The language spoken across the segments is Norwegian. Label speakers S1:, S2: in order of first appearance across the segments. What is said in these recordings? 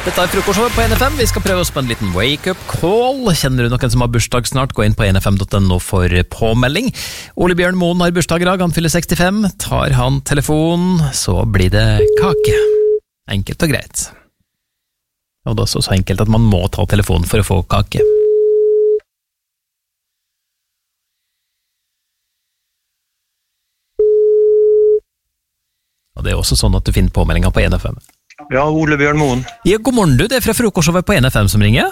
S1: Dette frokostshowet på NFM. Vi skal prøve oss på en liten wake-up call. Kjenner du noen som har bursdag snart? Gå inn på nfm.no for påmelding. Ole Bjørn Moen har bursdag i dag. Han fyller 65. Tar han telefonen, så blir det kake. Enkelt og greit. Og det er også så enkelt at man må ta telefonen for å få kake. Og det er også sånn at du finner påmeldinga på NFM.
S2: Ja, Ole Bjørn Moen.
S1: Ja, god morgen du, det er fra frokostshowet på NFM som ringer.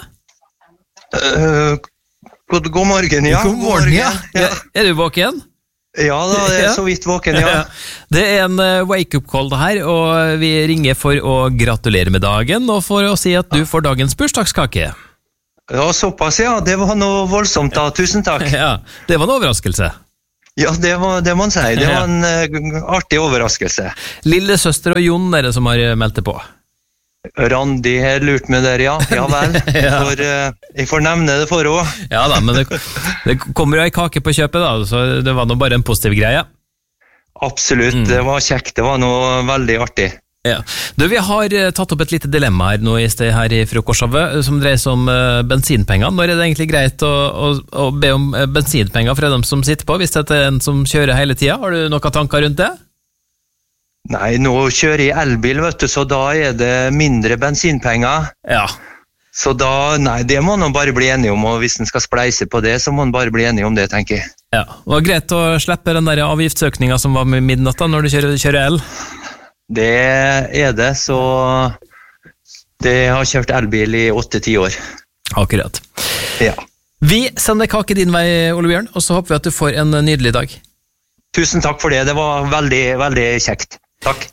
S2: God morgen, ja.
S1: God morgen, ja. Er du våken?
S2: Ja da, det er så vidt våken, ja.
S1: Det er en wake-up call det her, og vi ringer for å gratulere med dagen, og for å si at du får dagens bursdagskake.
S2: Ja, såpass, ja. Det var noe voldsomt da, tusen takk.
S1: Ja, det var en overraskelse.
S2: Ja, det må man si. Det var en artig overraskelse.
S1: Lille søster og Jon er det som har meldt det på.
S2: Randi har lurt med der, ja. Ja vel. Jeg får nevne det for også.
S1: Ja da, men det kommer jo en kake på kjøpet da, så det var nå bare en positiv greie.
S2: Absolutt, det var kjekt. Det var noe veldig artig.
S1: Ja. Du, vi har tatt opp et lite dilemma her nå i sted her i frokostshowet som dreier seg om bensinpenger. Når er det egentlig greit å be om bensinpenger fra dem som sitter på, hvis det er en som kjører hele tiden? Har du noen tanker rundt det?
S2: Nei, nå kjører jeg elbil, vet du, så da er det mindre bensinpenger.
S1: Ja.
S2: Så da, nei, det må man bare bli enige om, og hvis man skal spleise på det, så må man bare bli enige om det, tenker jeg.
S1: Ja, det var greit å slippe den der avgiftsøkningen som var med midnatt da, når du kjører el.
S2: Det er det, så det har kjørt elbil i 8-10 år.
S1: Akkurat.
S2: Ja.
S1: Vi sender kake din vei, Ole Bjørn, og så håper vi at du får en nydelig dag.
S2: Tusen takk for det, det var veldig, veldig kjekt. Takk.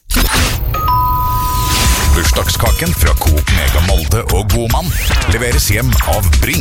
S3: Bursdagskaken fra Coop Mega Molde og Godmann leveres hjem av Bring.